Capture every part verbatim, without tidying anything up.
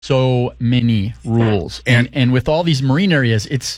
so many rules. And, and and with all these marine areas, it's,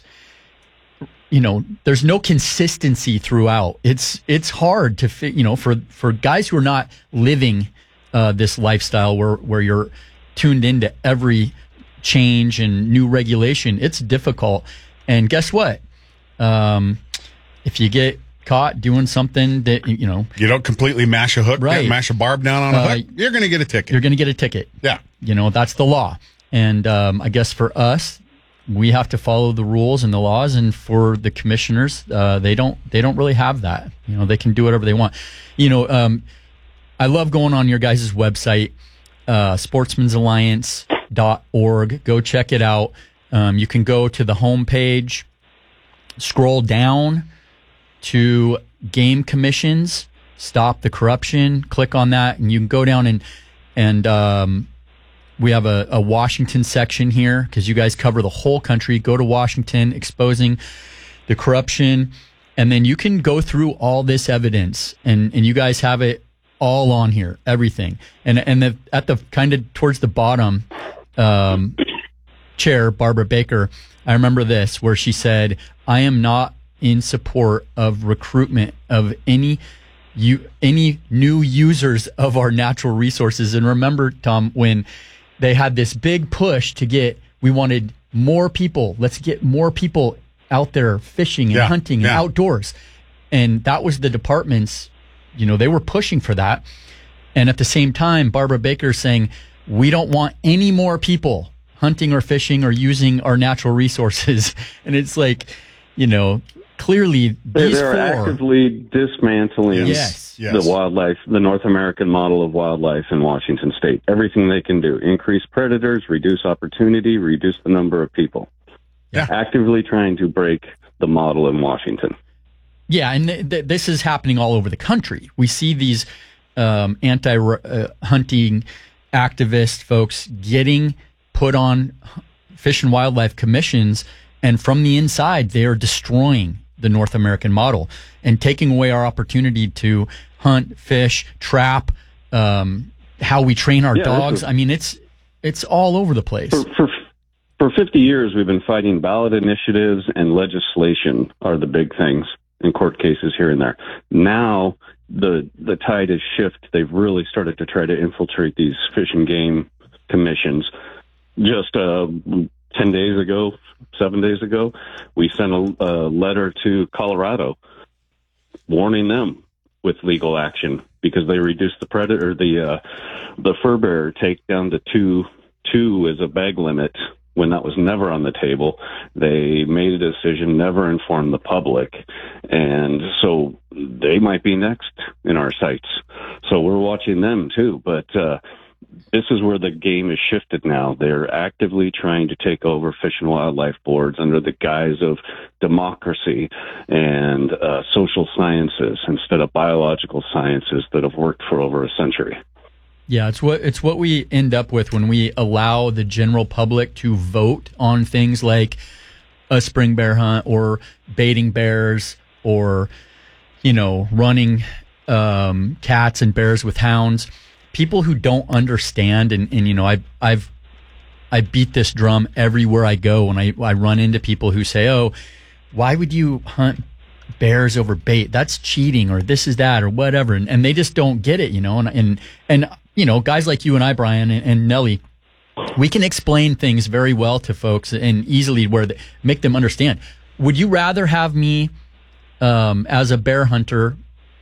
you know, there's no consistency throughout. It's it's hard to fit, you know, for, for guys who are not living uh, this lifestyle where, where you're tuned into every change and new regulation. It's difficult. And guess what? Um, if you get caught doing something that, you know, you don't completely mash a hook, right. mash a barb down on a uh, hook, you're going to get a ticket. You're going to get a ticket. Yeah. You know, that's the law. And um, I guess for us, we have to follow the rules and the laws. And for the commissioners, uh, they don't they don't really have that. You know, they can do whatever they want. You know, um, I love going on your guys' website, uh, sportsmans alliance dot org. Go check it out. Um, you can go to the homepage, scroll down to game commissions, stop the corruption, click on that, and you can go down and and um, we have a, a Washington section here because you guys cover the whole country. Go to Washington, exposing the corruption, and then you can go through all this evidence, and, and you guys have it all on here, everything. And and the, at the kind of towards the bottom um, chair, Barbara Baker, I remember this where she said, "I am not in support of recruitment of any you any new users of our natural resources." And remember, Tom, when they had this big push to get, we wanted more people. Let's get more people out there fishing and yeah, hunting yeah. and outdoors. And that was the department's, you know, they were pushing for that. And at the same time, Barbara Baker saying, we don't want any more people hunting or fishing or using our natural resources. And it's like, you know, clearly these they're four actively dismantling yes, the yes. wildlife, the North American model of wildlife in Washington State. Everything they can do: increase predators, reduce opportunity, reduce the number of people. Yeah. Actively trying to break the model in Washington. Yeah, and th- th- this is happening all over the country. We see these um, anti-hunting activist folks getting put on fish and wildlife commissions, and from the inside, they are destroying the North American model and taking away our opportunity to hunt, fish, trap, um, how we train our yeah, dogs. is, I mean, it's it's all over the place. For, for, for fifty years, we've been fighting ballot initiatives, and legislation are the big things in court cases here and there. Now, the the tide has shifted. They've really started to try to infiltrate these fish and game commissions. Just uh, ten days ago, seven days ago, we sent a, a letter to Colorado warning them with legal action because they reduced the predator, the uh, the fur bearer take down to two two as a bag limit when that was never on the table. They made a decision, never informed the public, and so they might be next in our sights. So we're watching them too, but. Uh, This is where the game has shifted now. They're actively trying to take over fish and wildlife boards under the guise of democracy and uh, social sciences instead of biological sciences that have worked for over a century. Yeah, it's what it's what we end up with when we allow the general public to vote on things like a spring bear hunt or baiting bears or, you know, running um, cats and bears with hounds. People who don't understand, and, and you know, I, I've I beat this drum everywhere I go when I, I run into people who say, oh, why would you hunt bears over bait? That's cheating, or this is that, or whatever. And, and they just don't get it, you know. And, and, and you know, guys like you and I, Brian, and, and Nellie, we can explain things very well to folks and easily where they make them understand. Would you rather have me um, as a bear hunter?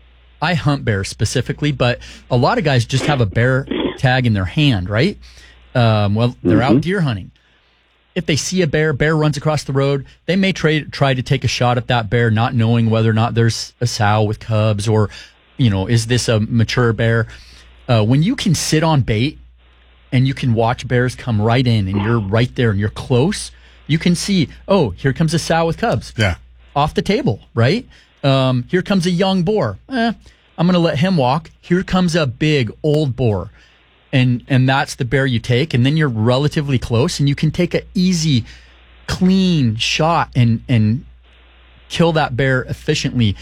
I hunt bears specifically, but a lot of guys just have a bear tag in their hand, right? Um, well, they're mm-hmm. out deer hunting. If they see a bear, bear runs across the road, they may try, try to take a shot at that bear, not knowing whether or not there's a sow with cubs or, you know, is this a mature bear? Uh, when you can sit on bait and you can watch bears come right in and you're right there and you're close, you can see, oh, here comes a sow with cubs. Yeah. Off the table, right? Um, here comes a young boar. Eh, I'm going to let him walk. Here comes a big old boar. And and that's the bear you take. And then you're relatively close and you can take an easy, clean shot and, and kill that bear efficiently.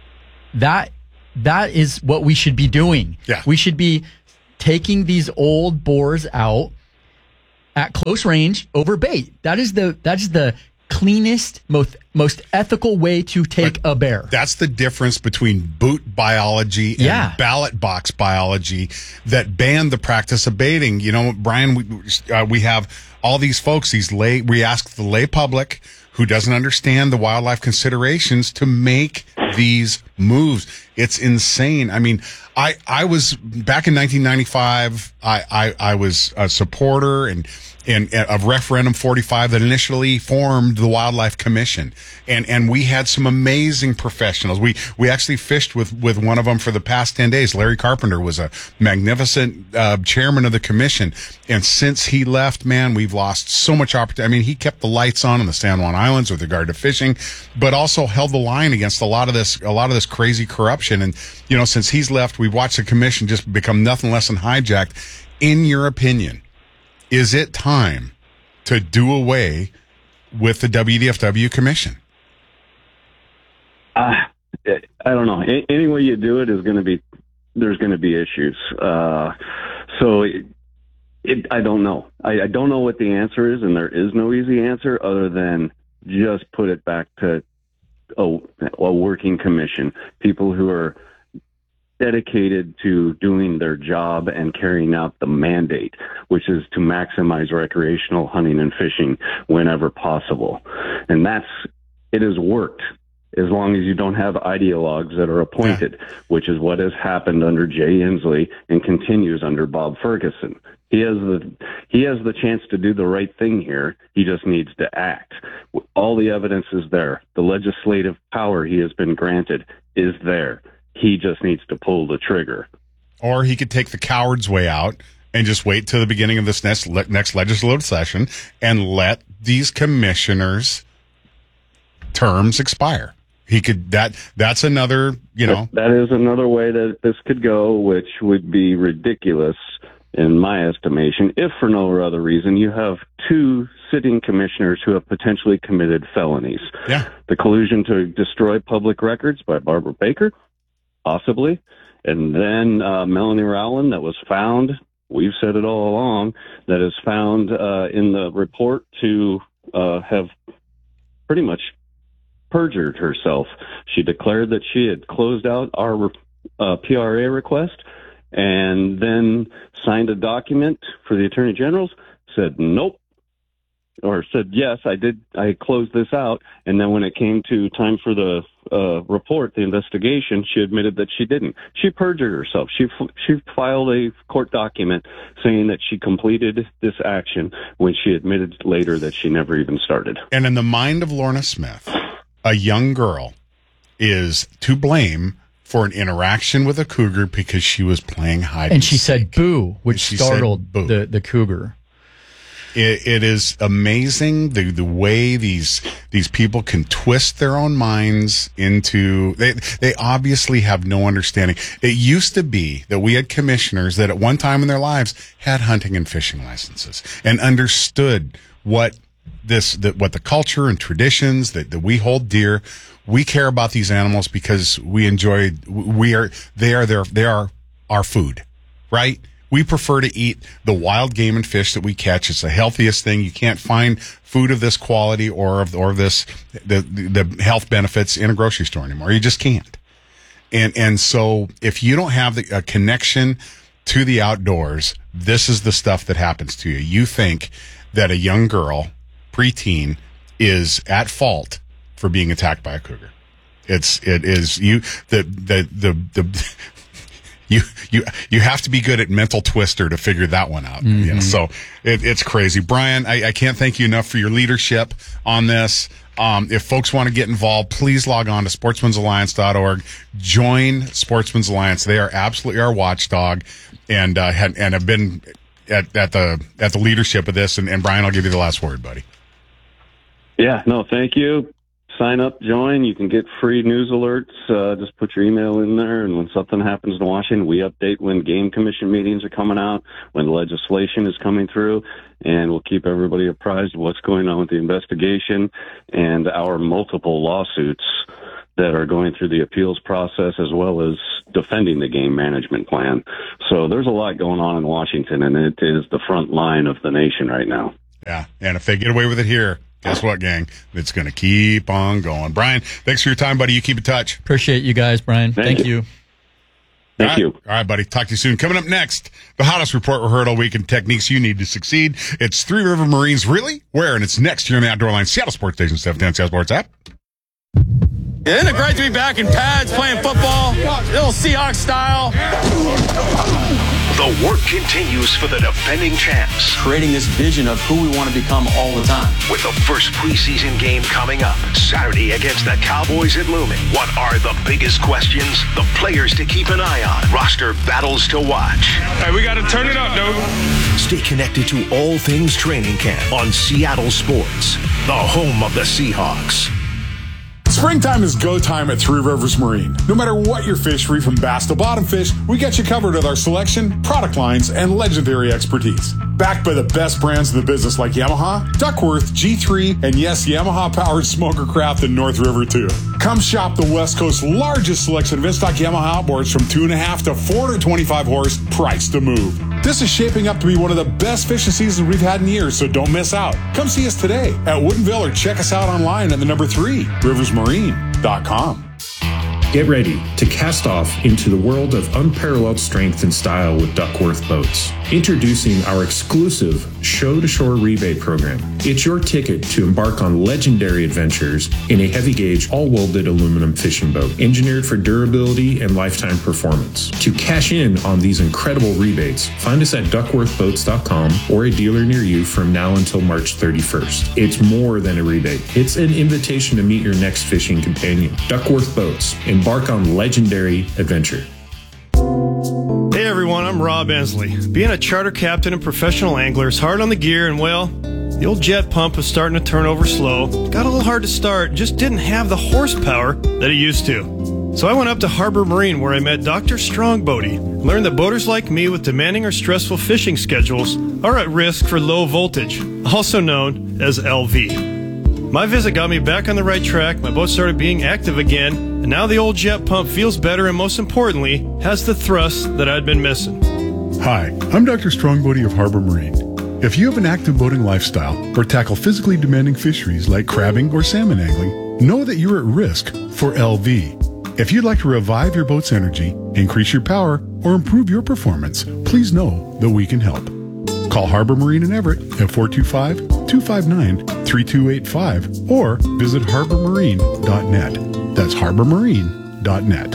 That that is what we should be doing. Yeah. We should be taking these old boars out, at close range over bait. That is the that is the cleanest, most most ethical way to take but a bear. That's the difference between boot biology and yeah. ballot box biology that banned the practice of baiting. You know, Brian, we, uh, we have all these folks, these lay, we ask the lay public who doesn't understand the wildlife considerations to make these moves. It's insane. I mean, I, I was back in nineteen ninety-five, I, I, I was a supporter and, and of referendum forty-five that initially formed the Wildlife Commission. And, and we had some amazing professionals. We, we actually fished with, with one of them for the past ten days. Larry Carpenter was a magnificent, uh, chairman of the commission. And since he left, man, we've lost so much opportunity. I mean, he kept the lights on in the San Juan Islands with regard to fishing, but also held the line against a lot of this, a lot of this crazy corruption. And, you know, since he's left, we've watched the commission just become nothing less than hijacked. In your opinion, is it time to do away with the W D F W commission? Uh, I don't know. Any, any way you do it is going to be, there's going to be issues. Uh, so it, it, I don't know. I, I don't know what the answer is, and there is no easy answer other than just put it back to a, a working commission, people who are dedicated to doing their job and carrying out the mandate, which is to maximize recreational hunting and fishing whenever possible. And that's, it has worked as long as you don't have ideologues that are appointed, yeah. which is what has happened under Jay Inslee and continues under Bob Ferguson. He has the he has the chance to do the right thing here. He just needs to act. All the evidence is there. The legislative power he has been granted is there. He just needs to pull the trigger. Or he could take the coward's way out and just wait till the beginning of this next next legislative session and let these commissioners' terms expire. He could that that's another, you know. That is another way that this could go, which would be ridiculous in my estimation, if for no other reason. You have two sitting commissioners who have potentially committed felonies. Yeah. The collusion to destroy public records by Barbara Baker, possibly. And then uh, Melanie Rowland, that was found, we've said it all along, that is found uh, in the report to uh, have pretty much perjured herself. She declared that she had closed out our uh, P R A request and then signed a document for the Attorney General's, said nope, or said yes, I did, I closed this out. And then when it came to time for the uh, report, the investigation, she admitted that she didn't. She perjured herself. She she filed a court document saying that she completed this action when she admitted later that she never even started. And in the mind of Lorna Smith, a young girl is to blame for an interaction with a cougar because she was playing hide and, and she seek. said boo, which startled boo. the the cougar. It, it is amazing the the way these these people can twist their own minds into. They they obviously have no understanding. It used to be that we had commissioners that at one time in their lives had hunting and fishing licenses and understood what this that what the culture and traditions that, that we hold dear. We care about these animals because we enjoy. We are they are their they are our food, right? We prefer to eat the wild game and fish that we catch. It's the healthiest thing. You can't find food of this quality or of or this the the health benefits in a grocery store anymore. You just can't. And and so if you don't have the, a connection to the outdoors, this is the stuff that happens to you. You think that a young girl, preteen, is at fault for being attacked by a cougar. It's it is you the the the the. You you you have to be good at mental twister to figure that one out. Mm-hmm. Yeah, so it, it's crazy, Brian. I, I can't thank you enough for your leadership on this. Um, if folks want to get involved, please log on to sportsmans alliance dot org. Join Sportsman's Alliance. They are absolutely our watchdog, and uh, had, and have been at, at the at the leadership of this. And, and Brian, I'll give you the last word, buddy. Yeah, no, thank you. Sign up, join. You can get free news alerts. Uh, just put your email in there, and when something happens in Washington, we update when game commission meetings are coming out, when legislation is coming through, and we'll keep everybody apprised of what's going on with the investigation and our multiple lawsuits that are going through the appeals process as well as defending the game management plan. So there's a lot going on in Washington, and it is the front line of the nation right now. Yeah, and if they get away with it here, guess what, gang? It's going to keep on going. Brian, thanks for your time, buddy. You keep in touch. Appreciate you guys, Brian. Thank Thank you. you. Thank all right. you. All right, buddy. Talk to you soon. Coming up next, the hottest report we heard all week and techniques you need to succeed. It's Three River Marines. Really? Where? And it's next here on the Outdoor Line, Seattle Sports Station, seven ten Seattle Sports app. Isn't it great to be back in pads playing football? Little Seahawks style. The work continues for the defending champs. Creating this vision of who we want to become all the time. With the first preseason game coming up Saturday against the Cowboys at Lumen. What are the biggest questions? The players to keep an eye on. Roster battles to watch. Hey, we got to turn it up, dude. Stay connected to all things training camp on Seattle Sports, the home of the Seahawks. Springtime is go time at Three Rivers Marine. No matter what your fishery, from bass to bottom fish, we got you covered with our selection, product lines, and legendary expertise. Backed by the best brands in the business like Yamaha, Duckworth, G three, and yes, Yamaha-powered smoker craft in North River too. Come shop the West Coast's largest selection of in-stock Yamaha outboards from two and a half to four hundred twenty-five horse, priced to move. This is shaping up to be one of the best fishing seasons we've had in years, so don't miss out. Come see us today at Woodinville or check us out online at the number three, rivers marine dot com. Get ready to cast off into the world of unparalleled strength and style with Duckworth Boats. Introducing our exclusive Show-to-Shore rebate program. It's your ticket to embark on legendary adventures in a heavy-gauge, all-welded aluminum fishing boat, engineered for durability and lifetime performance. To cash in on these incredible rebates, find us at duckworth boats dot com or a dealer near you from now until March thirty-first. It's more than a rebate. It's an invitation to meet your next fishing companion. Duckworth Boats. Embark on legendary adventure. Hey everyone, I'm Rob Ensley. Being a charter captain and professional angler is hard on the gear, and well, the old jet pump was starting to turn over slow. Got a little hard to start, just didn't have the horsepower that it used to. So I went up to Harbor Marine, where I met Doctor Strongbody, and learned that boaters like me with demanding or stressful fishing schedules are at risk for low voltage, also known as L V. My visit got me back on the right track, my boat started being active again, and now the old jet pump feels better and, most importantly, has the thrust that I'd been missing. Hi, I'm Doctor Strongbody of Harbor Marine. If you have an active boating lifestyle or tackle physically demanding fisheries like crabbing or salmon angling, know that you're at risk for L V. If you'd like to revive your boat's energy, increase your power, or improve your performance, please know that we can help. Call Harbor Marine in Everett at four two five, two five nine, three two eight five or visit harbor marine dot net. That's harbor marine dot net.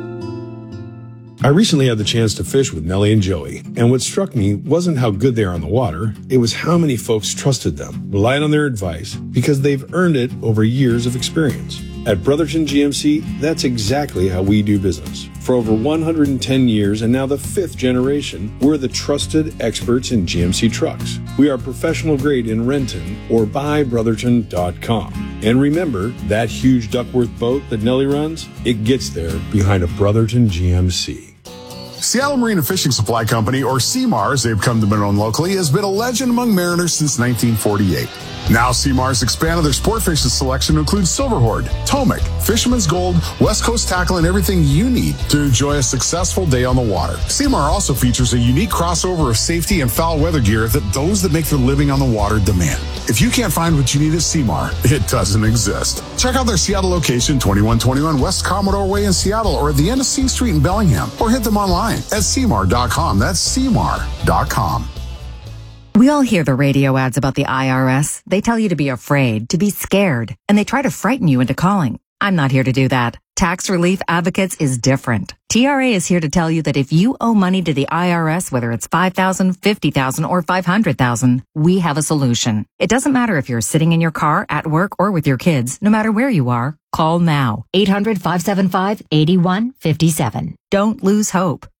I recently had the chance to fish with Nellie and Joey, and what struck me wasn't how good they are on the water, it was how many folks trusted them, relied on their advice, because they've earned it over years of experience. At Brotherton G M C, that's exactly how we do business. For over one hundred ten years and now the fifth generation, we're the trusted experts in G M C trucks. We are professional grade in Renton or buy brotherton dot com. And remember, that huge Duckworth boat that Nellie runs, it gets there behind a Brotherton G M C. Seattle Marine and Fishing Supply Company, or C M A R, as they've come to be known locally, has been a legend among mariners since nineteen forty-eight. Now C M A R has expanded their sport fishing selection to include Silverhorn, Tomic, Fisherman's Gold, West Coast tackle, and everything you need to enjoy a successful day on the water. C M A R also features a unique crossover of safety and foul weather gear that those that make their living on the water demand. If you can't find what you need at C M A R, it doesn't exist. Check out their Seattle location, twenty-one twenty-one West Commodore Way in Seattle, or at the end of C Street in Bellingham, or hit them online at C M A R dot com. That's C M A R dot com. We all hear the radio ads about the I R S. They tell you to be afraid, to be scared, and they try to frighten you into calling. I'm not here to do that. Tax Relief Advocates is different. T R A is here to tell you that if you owe money to the I R S, whether it's five thousand dollars, fifty thousand dollars, or five hundred thousand dollars, we have a solution. It doesn't matter if you're sitting in your car, at work, or with your kids. No matter where you are, call now. eight hundred, five seven five, eight one five seven. Don't lose hope.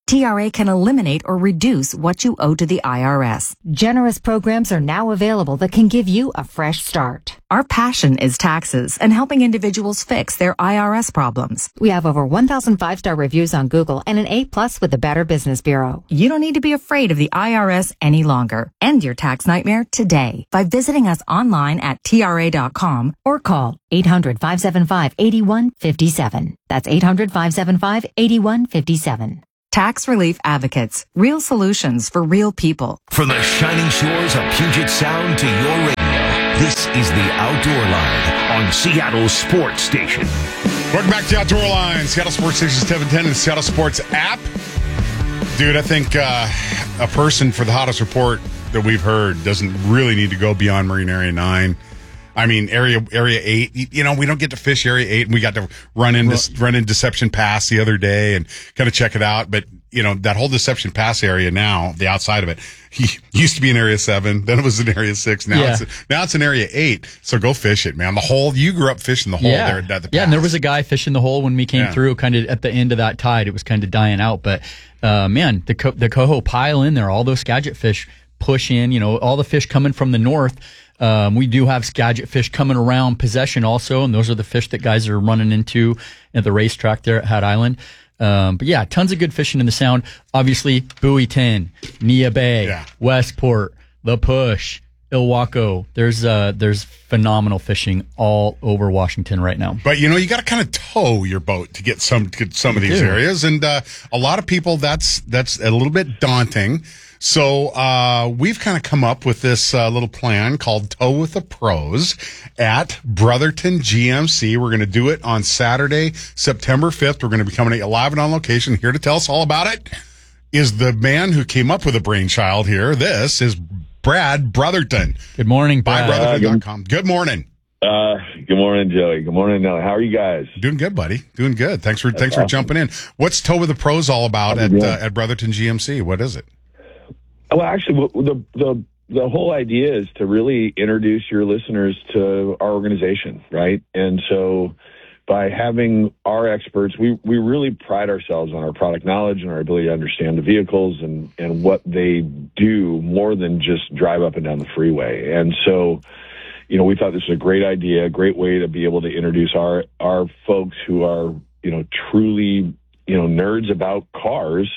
T R A can eliminate or reduce what you owe to the I R S. Generous programs are now available that can give you a fresh start. Our passion is taxes and helping individuals fix their I R S problems. We have over one thousand five-star reviews on Google and an A plus with the Better Business Bureau. You don't need to be afraid of the I R S any longer. End your tax nightmare today by visiting us online at T R A dot com or call eight hundred, five seven five, eight one five seven. That's eight hundred, five seven five, eight one five seven. Tax Relief Advocates. Real solutions for real people. From the shining shores of Puget Sound to your radio, this is the Outdoor Line on Seattle Sports Station. Welcome back to the Outdoor Line, Seattle Sports Station seven ten and the Seattle Sports app. Dude, I think uh, a person for the hottest report that we've heard doesn't really need to go beyond Marine Area nine. I mean, area area eight. You know, we don't get to fish area eight, and we got to run into well, run in Deception Pass the other day and kind of check it out. But you know, that whole Deception Pass area now, the outside of it, he used to be in area seven, then it was in area six. Now yeah. it's now it's in area eight. So go fish it, man. The hole. You grew up fishing the hole yeah. there at the pass. Yeah, and there was a guy fishing the hole when we came yeah. through, kind of at the end of that tide. It was kind of dying out, but uh, man, the co- the coho pile in there, all those Skagit fish push in. You know, all the fish coming from the north. Um, we do have Skagit fish coming around Possession also, and those are the fish that guys are running into at the racetrack there at Hat Island. Um, but yeah, tons of good fishing in the Sound. Obviously, Buoy ten, Nia Bay, yeah. Westport, The Push, Ilwaco. There's uh, there's phenomenal fishing all over Washington right now. But you know, you got to kind of tow your boat to get some to get some of these Dude. areas, and uh, a lot of people that's that's a little bit daunting. So uh we've kind of come up with this uh, little plan called Tow with the Pros at Brotherton G M C. We're going to do it on Saturday, September fifth. We're going to be coming live and on location. Here to tell us all about it is the man who came up with the brainchild here. This is Brad Brotherton. Good morning, Brad. By Brotherton dot com. Uh, good morning. Uh, good morning, Joey. Good morning, Nelly. How are you guys? Doing good, buddy. Doing good. Thanks for That's thanks awesome. for jumping in. What's Tow with the Pros all about at uh, at Brotherton G M C? What is it? Well, actually, the the the whole idea is to really introduce your listeners to our organization, right? And so, by having our experts, we we really pride ourselves on our product knowledge and our ability to understand the vehicles and and what they do more than just drive up and down the freeway. And so, you know, we thought this was a great idea, a great way to be able to introduce our our folks who are, you know, truly, you know, nerds about cars.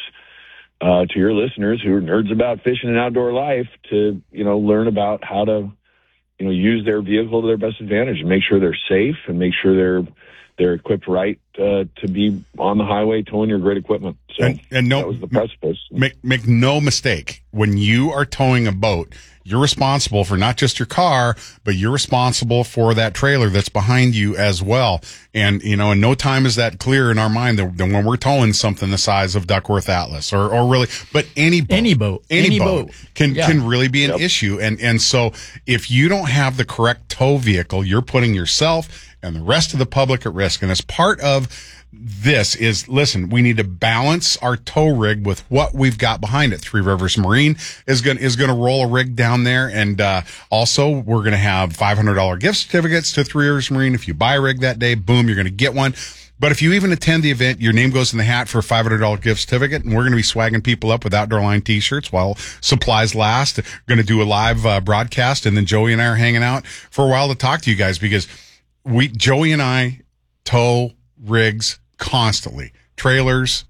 Uh, to your listeners who are nerds about fishing and outdoor life to, you know, learn about how to, you know, use their vehicle to their best advantage and make sure they're safe and make sure they're they're equipped right uh, to be on the highway towing your great equipment. So and, and no, that was the precipice. Make, make no mistake, when you are towing a boat, you're responsible for not just your car, but you're responsible for that trailer that's behind you as well. And, you know, in no time is that clear in our mind that, that when we're towing something the size of Duckworth Atlas or, or really, but any boat, any boat, any, any boat, boat can, yeah. can really be an yep. issue. And, and so if you don't have the correct tow vehicle, you're putting yourself and the rest of the public at risk. And as part of this is, listen, we need to balance our tow rig with what we've got behind it. Three Rivers Marine is going is going to roll a rig down there, and uh, also we're going to have five hundred dollars gift certificates to Three Rivers Marine. If you buy a rig that day, boom, you're going to get one. But if you even attend the event, your name goes in the hat for a five hundred dollars gift certificate, and we're going to be swagging people up with Outdoor Line T-shirts while supplies last. We're going to do a live uh, broadcast, and then Joey and I are hanging out for a while to talk to you guys because we, Joey and I, tow rigs constantly, trailers,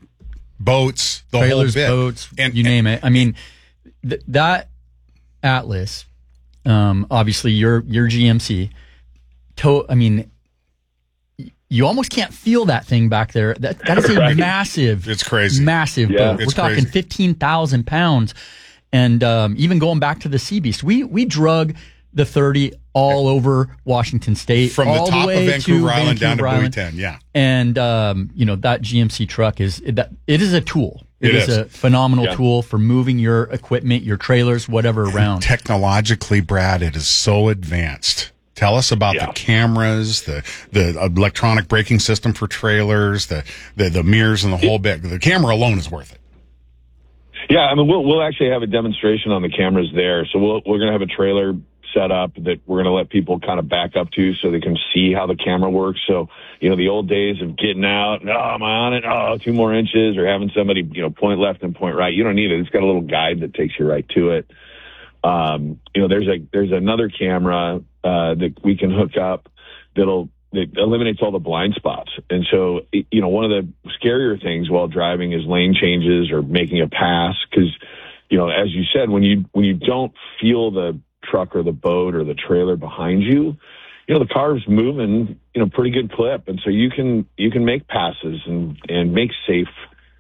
boats, the trailers, whole bit. boats, and you name it. I mean, th- that Atlas, um, obviously your your G M C, tow. I mean, you almost can't feel that thing back there. That that is a right. massive, it's crazy, massive yeah, boat. We're talking fifteen thousand pounds, and um, even going back to the Sea Beast, we we drug the thirty all over Washington State, from all the top the way of Vancouver to Island Vancouver down to Island. Buoy ten. Yeah, and um, you know that G M C truck is that it is a tool. It, it is, is a phenomenal yeah. tool for moving your equipment, your trailers, whatever around. Technologically, Brad, it is so advanced. Tell us about yeah. the cameras, the the electronic braking system for trailers, the the, the mirrors, and the whole bit. The camera alone is worth it. Yeah, I mean, we'll we'll actually have a demonstration on the cameras there. So we'll, we're going to have a trailer set up that we're going to let people kind of back up to so they can see how the camera works. So, you know, the old days of getting out, and, oh, am I on it? Oh, two more inches, or having somebody, you know, point left and point right. You don't need it. It's got a little guide that takes you right to it. Um, you know, there's a, there's another camera, uh, that we can hook up that'll, that eliminates all the blind spots. And so, you know, one of the scarier things while driving is lane changes or making a pass. Cause, you know, as you said, when you, when you don't feel the truck or the boat or the trailer behind you, you know, the car's moving, you know, pretty good clip. And so you can, you can make passes and, and make safe,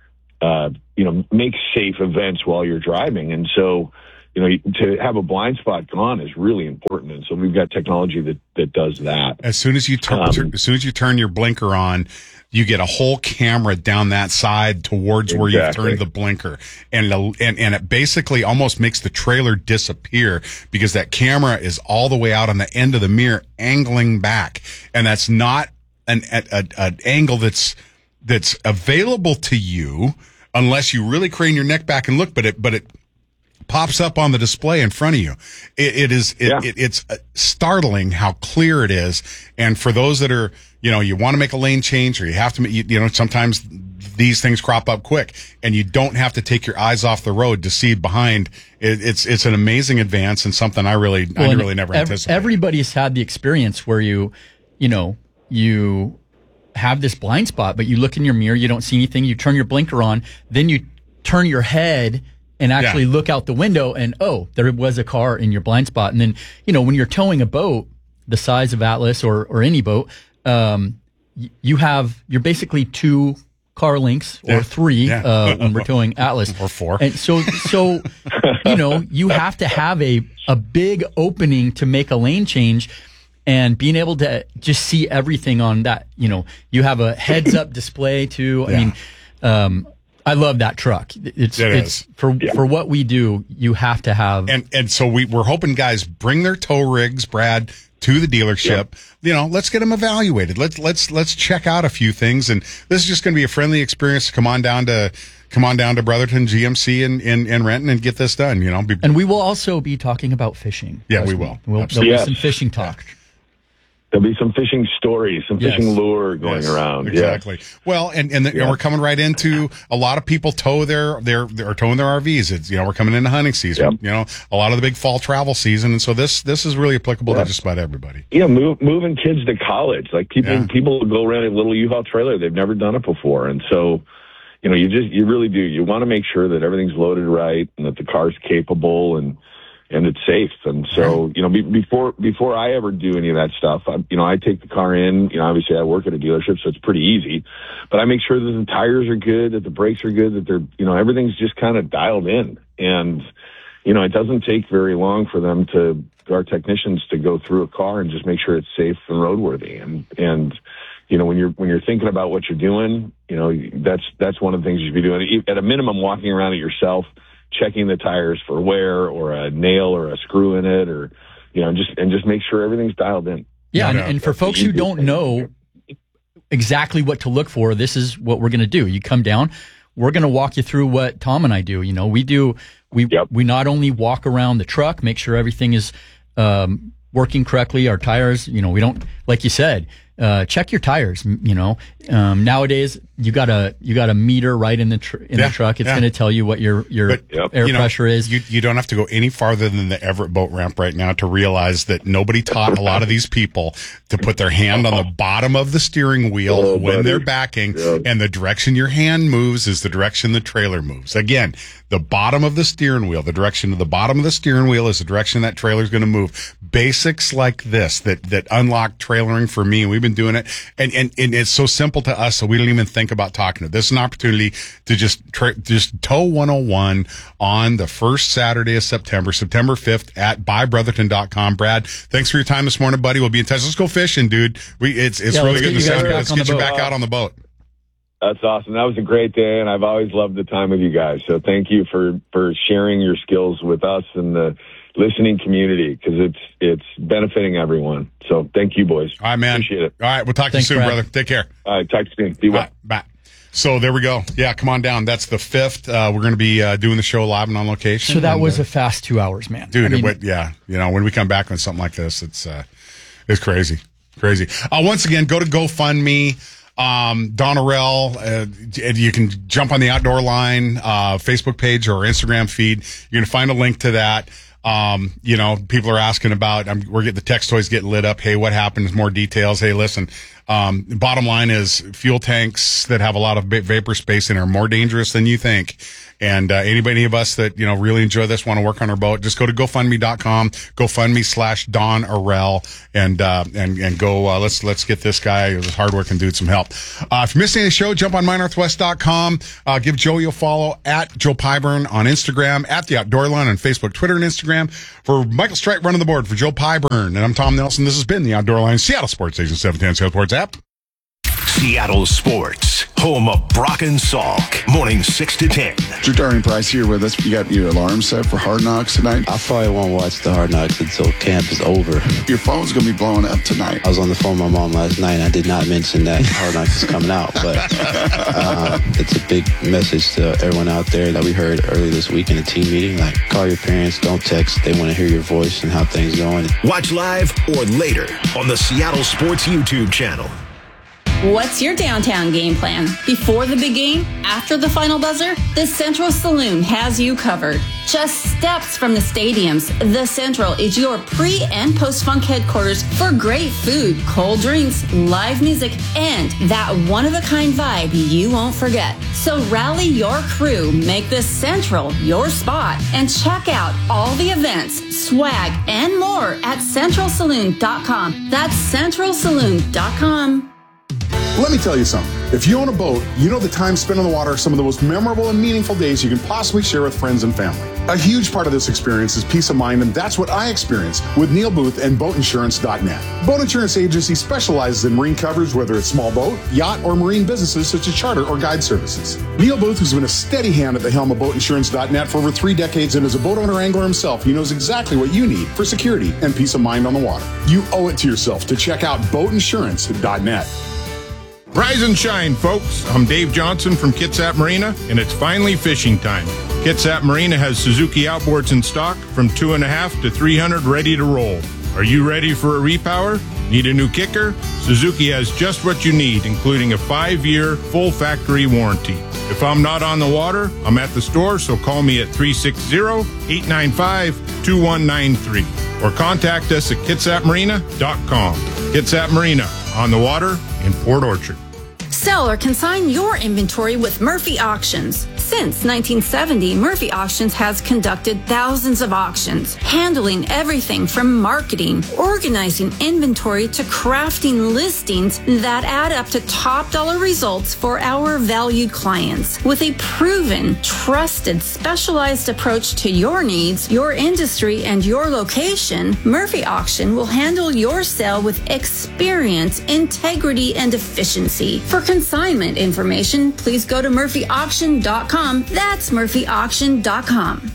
uh, you know, make safe events while you're driving. And so, you know, to have a blind spot gone is really important. And so we've got technology that, that does that. As soon as you turn, um, as soon as you turn your blinker on, you get a whole camera down that side towards exactly. where you've turned the blinker. And, and, and it basically almost makes the trailer disappear because that camera is all the way out on the end of the mirror angling back. And that's not an, an, an angle that's, that's available to you unless you really crane your neck back and look, but it, but it, pops up on the display in front of you. It, it is, it, yeah. it, it's startling how clear it is. And for those that are, you know, you want to make a lane change or you have to, you, you know, sometimes these things crop up quick and you don't have to take your eyes off the road to see behind. It, it's, it's an amazing advance and something I really, well, I really never ev- anticipated. Everybody's had the experience where you, you know, you have this blind spot, but you look in your mirror, you don't see anything, you turn your blinker on, then you turn your head and actually yeah. look out the window and, oh, there was a car in your blind spot. And then, you know, when you're towing a boat the size of Atlas or, or any boat, um, y- you have, you're basically two car links or yeah. three, yeah. uh, when we're towing Atlas. Or four. And so, so, you know, you have to have a, a big opening to make a lane change. And being able to just see everything on that, you know, you have a heads up display too. I yeah. mean, um, I love that truck. It's, it it's is. for, yeah. for what we do, you have to have. And, and so we, we're hoping guys bring their tow rigs, Brad, to the dealership. Yep. You know, let's get them evaluated. Let's, let's, let's check out a few things. And this is just going to be a friendly experience to come on down to, come on down to Brotherton G M C in, in, in Renton and get this done, you know. Be, and we will also be talking about fishing. Yeah, we will. We'll, there'll yes. be some fishing talk. Yeah. There'll be some fishing stories, some yes. fishing lure going yes, around. Exactly. Yes. Well, and and, the, yeah. and we're coming right into a lot of people tow their their are towing their R Vs. It's, you know, we're coming into hunting season. Yep. You know, a lot of the big fall travel season, and so this this is really applicable yeah. to just about everybody. Yeah, move, moving kids to college. Like people yeah. people go around in a little U-Haul trailer. They've never done it before, and so you know, you just you really do. You want to make sure that everything's loaded right and that the car's capable and. And it's safe. And so, you know, be, before, before I ever do any of that stuff, I, you know, I take the car in, you know, obviously I work at a dealership, so it's pretty easy, but I make sure that the tires are good, that the brakes are good, that they're, you know, everything's just kind of dialed in. And, you know, it doesn't take very long for them to, our technicians to go through a car and just make sure it's safe and roadworthy. And, and, you know, when you're, when you're thinking about what you're doing, you know, that's, that's one of the things you should be doing. At a minimum, walking around it yourself, checking the tires for wear or a nail or a screw in it, or, you know, just, and just make sure everything's dialed in. Yeah. And, and for folks who don't know exactly what to look for, this is what we're going to do. You come down, we're going to walk you through what Tom and I do. You know, we do, we, yep. we not only walk around the truck, make sure everything is, um, working correctly. Our tires, you know, we don't, like you said, uh, check your tires. You know, um, nowadays you got a you got a meter right in the tr- in yeah, the truck. It's yeah. going to tell you what your your but, yep. air you know, pressure is. You you don't have to go any farther than the Everett boat ramp right now to realize that nobody taught a lot of these people to put their hand on the bottom of the steering wheel oh, when buddy. they're backing, yep. and the direction your hand moves is the direction the trailer moves. Again, the bottom of the steering wheel, the direction of the bottom of the steering wheel is the direction that trailer is going to move. Basics like this that that unlock trailering for me. We've been doing it, and, and and it's so simple to us, so we don't even think about talking to it. This is an opportunity to just tra- just tow one oh one on the first Saturday of September, September fifth at buy brotherton dot com. Brad, thanks for your time this morning, buddy. We'll be in touch. Let's go fishing, dude. We it's it's yeah, really good to sound. Let's get you boat. back out on the boat. That's awesome. That was a great day, and I've always loved the time with you guys. So thank you for, for sharing your skills with us and the listening community, because it's it's benefiting everyone. So thank you, boys. All right, man. Appreciate it. All right, we'll talk Thanks, to you soon, Brad. brother. Take care. All right, talk to you soon. Be well. Bye. Bye. So there we go. Yeah, come on down. That's the fifth. Uh, we're going to be uh, doing the show live and on location. So that and, was uh, a fast two hours, man. dude. I mean, it, yeah, you know, when we come back on something like this, it's uh, it's crazy, crazy. Uh, once again, go to GoFundMe. Um, Don Arell, uh, you can jump on the Outdoor Line uh, Facebook page or Instagram feed. You're going to find a link to that. Um, you know, people are asking about, I'm, we're getting the text toys getting lit up. Hey, what happened? More details. Hey, listen, um, bottom line is fuel tanks that have a lot of vapor space in are more dangerous than you think. And, uh, anybody of us that, you know, really enjoy this, want to work on our boat, just go to GoFundMe dot com, GoFundMe slash Don Arell, and, uh, and, and go, uh, let's, let's get this guy, this hardworking dude, some help. Uh, if you missed any of the show, jump on my northwest dot com, uh, give Joey a follow at Joe Pyburn on Instagram, at the Outdoor Line on Facebook, Twitter, and Instagram. For Michael Strite running the board, for Joe Pyburn, and I'm Tom Nelson. This has been the Outdoor Line, Seattle Sports Station seven ten, Seattle Sports app. Seattle Sports, home of Brock and Salk, morning six to ten. Drew Darling Price here with us. You got your alarm set for Hard Knocks tonight? I probably won't watch the Hard Knocks until camp is over. Your phone's going to be blowing up tonight. I was on the phone with my mom last night, and I did not mention that Hard Knocks is coming out, but uh, it's a big message to everyone out there that we heard earlier this week in a team meeting. Like, call your parents, don't text. They want to hear your voice and how things are going. Watch live or later on the Seattle Sports YouTube channel. What's your downtown game plan? Before the big game? After the final buzzer? The Central Saloon has you covered. Just steps from the stadiums, the Central is your pre- and post-funk headquarters for great food, cold drinks, live music, and that one-of-a-kind vibe you won't forget. So rally your crew, make the Central your spot, and check out all the events, swag, and more at central saloon dot com. That's central saloon dot com. Let me tell you something. If you own a boat, you know the time spent on the water are some of the most memorable and meaningful days you can possibly share with friends and family. A huge part of this experience is peace of mind, and that's what I experience with Neil Booth and boat insurance dot net. Boat Insurance Agency specializes in marine coverage, whether it's small boat, yacht, or marine businesses such as charter or guide services. Neil Booth has been a steady hand at the helm of boat insurance dot net for over three decades, and as a boat owner angler himself, he knows exactly what you need for security and peace of mind on the water. You owe it to yourself to check out boat insurance dot net. Rise and shine, folks. I'm Dave Johnson from Kitsap Marina, and it's finally fishing time. Kitsap Marina has Suzuki outboards in stock from two and a half to three hundred ready to roll. Are you ready for a repower? Need a new kicker? Suzuki has just what you need, including a five-year full factory warranty. If I'm not on the water, I'm at the store, so call me at three six zero, eight nine five, two one nine three or contact us at kitsap marina dot com. Kitsap Marina, on the water in Port Orchard. Sell or consign your inventory with Murphy Auctions. Since nineteen seventy, Murphy Auctions has conducted thousands of auctions, handling everything from marketing, organizing inventory to crafting listings that add up to top dollar results for our valued clients. With a proven, trusted, specialized approach to your needs, your industry, and your location, Murphy Auction will handle your sale with experience, integrity, and efficiency. For consignment information, please go to murphy auction dot com. That's murphy auction dot com.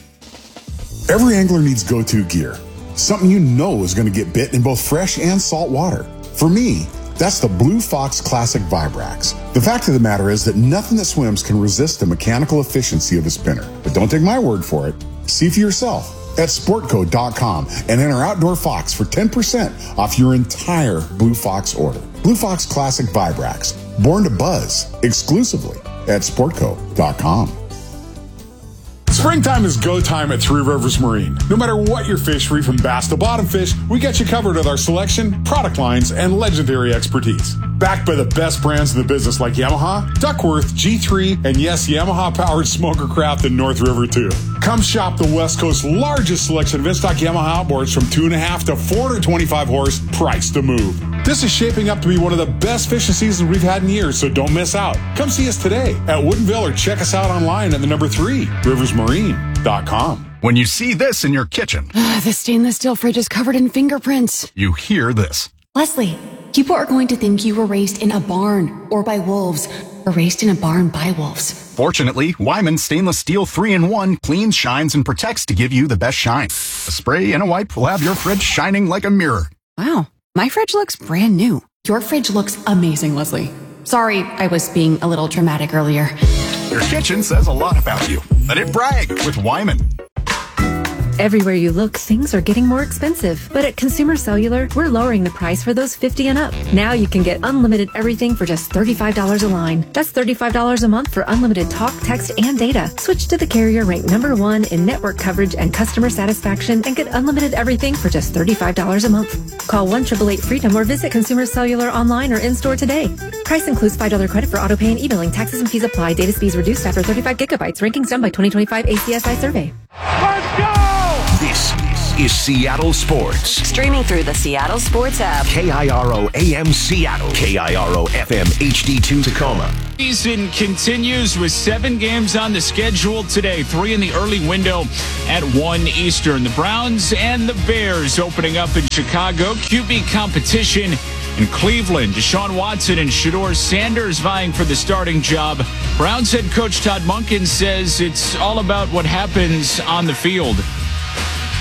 Every angler needs go-to gear. Something you know is going to get bit in both fresh and salt water. For me, that's the Blue Fox Classic Vibrax. The fact of the matter is that nothing that swims can resist the mechanical efficiency of a spinner. But don't take my word for it. See for yourself at sportco dot com and enter Outdoor Fox for ten percent off your entire Blue Fox order. Blue Fox Classic Vibrax, born to buzz exclusively at sportco dot com. Springtime is go time at Three Rivers Marine. No matter what your fish, reef and bass to bottom fish, we got you covered with our selection, product lines, and legendary expertise. Backed by the best brands in the business like Yamaha, Duckworth, G three, and yes, Yamaha-powered Smoker Craft in North River too. Come shop the West Coast's largest selection of in-stock Yamaha outboards from two and a half to four hundred twenty-five horse, priced to move. This is shaping up to be one of the best fishing seasons we've had in years, so don't miss out. Come see us today at Woodinville or check us out online at the number three, rivers marine dot com. When you see this in your kitchen, the stainless steel fridge is covered in fingerprints. You hear this. Leslie, people are going to think you were raised in a barn or by wolves, or raised in a barn by wolves. Fortunately, Wyman Stainless Steel three in one cleans, shines, and protects to give you the best shine. A spray and a wipe will have your fridge shining like a mirror. Wow, my fridge looks brand new. Your fridge looks amazing, Leslie. Sorry, I was being a little dramatic earlier. Your kitchen says a lot about you. Let it brag with Wyman. Everywhere you look, things are getting more expensive. But at Consumer Cellular, we're lowering the price for those fifty and up. Now you can get unlimited everything for just thirty-five dollars a line. That's thirty-five dollars a month for unlimited talk, text, and data. Switch to the carrier ranked number one in network coverage and customer satisfaction and get unlimited everything for just thirty-five dollars a month. Call one eight eight eight FREEDOM or visit Consumer Cellular online or in-store today. Price includes five dollars credit for auto pay and e-billing. Taxes and fees apply. Data speeds reduced after thirty-five gigabytes. Rankings done by twenty twenty-five A C S I survey. Let's go! This is Seattle Sports. Streaming through the Seattle Sports app. K I R O A M Seattle. K I R O F M H D two Tacoma. Season continues with seven games on the schedule today. Three in the early window at one Eastern. The Browns and the Bears opening up in Chicago. Q B competition in Cleveland. Deshaun Watson and Shedeur Sanders vying for the starting job. Browns head coach Todd Monken says it's all about what happens on the field.